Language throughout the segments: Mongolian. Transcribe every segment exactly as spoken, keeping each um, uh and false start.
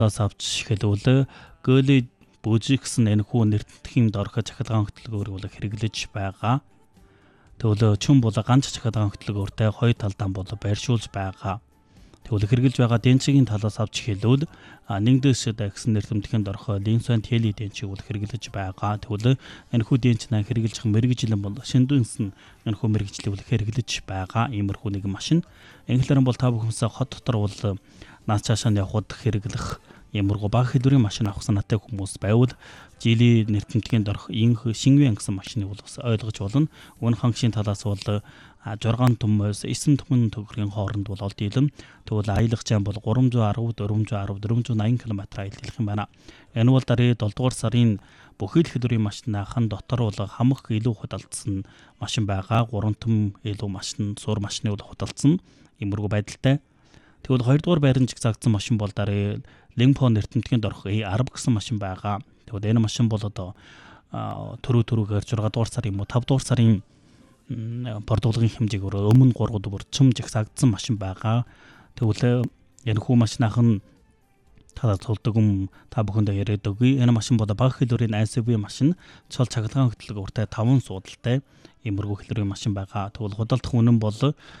авч хэлвэл Goli Buji гэсэн энэхүү нэртэхийн дорхо цахилгаан хөтөлбөрийг бол хэрэглэж байгаа. Тэгвэл чүн бол ганц цахилгаан хөтөлбөртэй хоёр талдаа бол байршуулж байгаа. Тэгвэл хэрэглэж байгаа денчигийн талаас авч хэлвэл нэг дэшэд гэсэн нэртэмтгэхийн дорхо Linsen Tele денчиг бол хэрэглэж байгаа. Тэгвэл энэхүү денч на хэрэглэж мэрэгжлэн бол Шиндүнс энэхүү мэрэгжлийг бол хэрэглэж байгаа. Иймэрхүү нэг машин. Инглерэн бол та бүхэнсээ хот дотор бол наад цаашаа явхад хэрэглэх ямаргуу бага хэлбэрийн машин авах санаатай хүмүүс байвал Geely нэртэмтгэхийн дорх инх Шинвэн гэсэн машиныг бол бас ойлгож болно. Үнэ хангшийн талаас бол зургаан төмөөс эсэм түмэн төгрөгийн хооронд бол олд ийлэн. Тэгвэл аялах зам бол гурамдуй арав, дөрвөмдуй арав, дөрвөмдуй наян км аялах юм байна. Энэ бол дараагийн долдугаар сарын бүхэл хэлбэрийн машинахан дотор бол хамх илүү худалдсан машин байгаа. гурван төм илүү машин, сур машины бол худалдсан. Иймэрхүү байдалтай. Тэгвэл хоёрдугаар байранд зэгцаагдсан машин бол дараа Lingpo нэртэмтгэхийн дорх A ten гэсэн машин байгаа. Тэгвэл энэ машин бол одоо төрөө төрөөгөр six дугаар сар юм уу five дугаар сарын бордуулгын хэмжээгээр өмнө three дугаар зэгцаагдсан машин байгаа. Тэгвэл энэ хүү машинахан та тулдаг юм та бүхэндээ яриад өгье. Энэ машин бол бага хэлбэрийн эс ю ви машин, цол цахилгаан хөтөлбөртэй five суудалтай иймэрхүү хэлбэрийн машин байгаа. Тэгвэл худалдах үнэн бол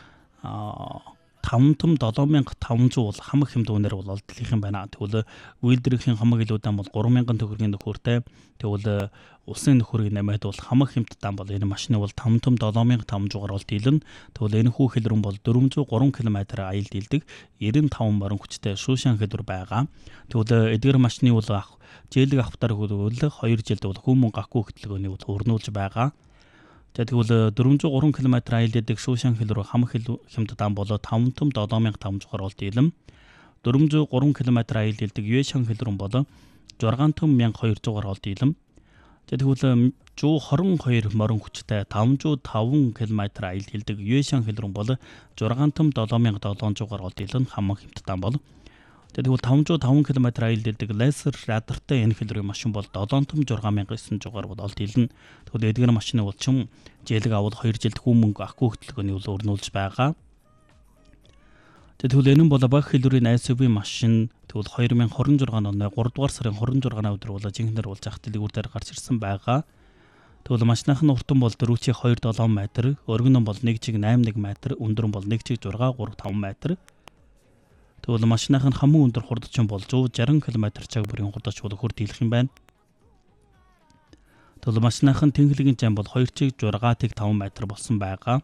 five том seven thousand five hundred бол хамаг хэмд үнээр бол олдлих юм байна. Тэгвэл үйлдвэрийн хамаг илүүдэм бол three thousand төгрөгийн нөхөртэй. Тэгвэл улсын нөхөрийн нэмээд бол хамаг хэмтдэн бол энэ машины бол five том seven thousand five hundred олд ийлэн. Тэгвэл энэ хүү хэлбэрэн бол four hundred three км аялд илдэг ninety-five морин хүчтэй шүүшэн хэлбэр байгаа. Тэгвэл эдгээр машины бол жээлэг авахтаар хөлвөл two жилд бол хүмүүн гахгүй хөтөлбөрийг бол өрнүүлж байгаа. За тэгвэл four hundred three км аялдаг шүүшэн хэлбэр хамаг хэмтдэн бол five том seven thousand five hundred олд ийлэн. four hundred three км аялдаг Yuesheng хэлбэр бол six том one thousand two hundred олд ийлэн. За тэгвэл one hundred twenty-two морин хүчтэй five hundred five км аялд илдэг Yuesheng хэлбэр бол six том seven thousand seven hundred олд ийлэн хамаг хэмтдэн бол. Тэгвэл five hundred five км аялд илдэг Laser радартай энэ хэлбэрийн машин бол seven том six thousand nine hundred бол олд ийлэн. Тэгвэл эдгээр машины бол чим жээлэг авал two жилд хүмүүнг ахгүй хөтөлбөрийг бол өрнүүлж байгаа. Тэгвэл энэ нь бол бага хэлбэрийн эс ю ви машин. Тэгвэл twenty twenty-six оны three дугаар сарын twenty-six өдөр бол жинхэнээр бол зах дэлгүүр дээр гарч ирсэн байгаа. Тэгвэл машинаахын уртан бол four чиг two seven метр, өргөн нь бол one чиг eight one метр, өндөр нь бол one чиг six three five метр. Тэгвэл машинаахын хамгийн өндөр хурдчин бол one sixty км цаг бүрийн хурдач бол хүрд дийлэх юм байна. Тэгвэл машинаахын тэнхлэгийн зам бол two чиг six five метр болсон байгаа.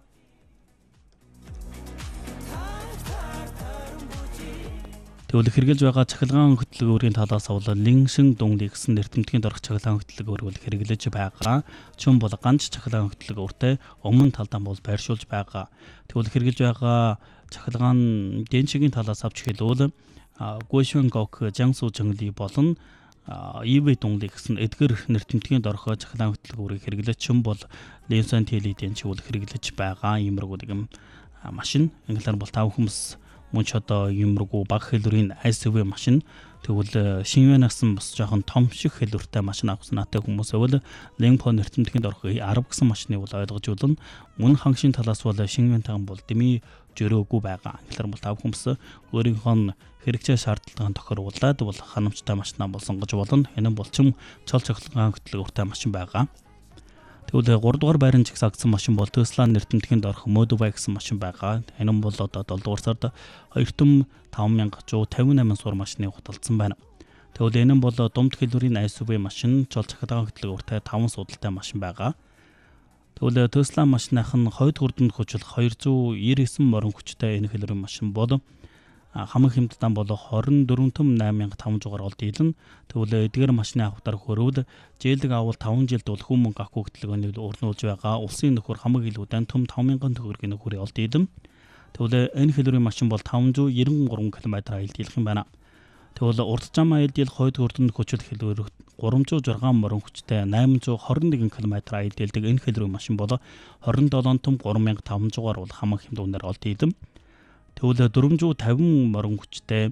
Тэгвэл хэрэглэж байгаа цахилгаан хөтөлбөрийн талаас бол Linsen Dongli гэсэн нэртэмтгэхийн дорх цахилгаан хөтөлбөр бол хэрэглэж байгаа. Чүн бол ганц цахилгаан хөтөлбөртэй өмнө талдаа бол байршуулж байгаа. Тэгвэл хэрэглэж байгаа цахилгаан денчигийн талаас авч хэлвэл Guoshengok Jiangsu Zhongli болон и ви Dongli гэсэн эдгээр нэртэмтгэхийн дорх цахилгаан хөтөлбөрийг хэрэглэж чүн бол Linsen Tele денчиг бол хэрэглэж байгаа. Иймэрхүү нэг машин. Инглер бол тав хүмүүс мөн ч одоо юмруу бага хэлбэрийн эс ю ви машин. Тэгвэл Шинвэнээс бас жоохон том шиг хэлбэртэй машин авах санаатай хүмүүс байвал Lingpo нэртэмтгэхийн дорх ten гэсэн машиныг бол ойлгож болно. Мөн хангшийн талаас бол Шинвэнтэй бол дэмий жөрөөгүй байгаа. Тэгэхээр бол тав хүмүүс өөрийнхөө хэрэгцээ шаардлагын тохируулаад бол ханамжтай машинаа бол сонгож болно. Энэ бол чим цол цохилгаан хөтөлбөртэй машин байгаа. Тэгвэл three дугаар байранд зэгцаагдсан машин бол Tesla нэртэмтгэхийн дорх Model Y гэсэн машин байгаа. Энэ нь бол одоо seven дугаар сард two том five thousand one hundred fifty-eight сур машиныг худалдсан байна. Тэгвэл энэ нь бол дунд хэлбэрийн эс ю ви машин, цол цахилгаан хөтөлбөртэй five суудалтай машин байгаа. Тэгвэл Tesla машинаахын хойд хүрдэнд хүчлэх two ninety-nine морин хүчтэй энэ хэлбэрийн машин бол хамаг хэмтдэн бол twenty-four том eight thousand five hundred олд ийлэн. Тэгвэл эдгээр машины авахтар хөрвөл жээлэг авал five жилд бол хүмүүн гахгүй хөтөлбөрийг өрнүүлж байгаа. Улсын нөхөр хамаг илүүдэн том five thousand төгрөгийн нөхөрийг олд ийлэн. Тэгвэл энэ хэлбэрийн машин бол five hundred ninety-three км аялд ийлэх юм байна. Тэгвэл урт зам аялд ил хойд хүрдэнд хүчлэх хэлбэр three oh six морин хүчтэй eight twenty-one км аялд илдэг энэ хэлбэрийн машин бол twenty-seven том three thousand five hundred бол хамаг хэмд үнээр олд ийлэн. Тэгвэл four fifty морин хүчтэй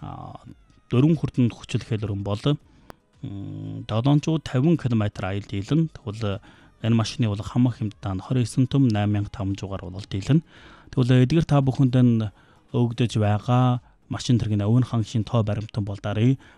дөрвөн хүрдэнд хүчлэх хэлбэр бол seven fifty км аялд ийлэн. Тэгвэл энэ машины бол хамаг хэмдэн twenty-nine том eight thousand five hundred бол олд ийлэн. Тэгвэл эдгээр та бүхэнд нь өгдөж байгаа машин тэргийн өвөн хангшийн тоо баримтан бол дарыг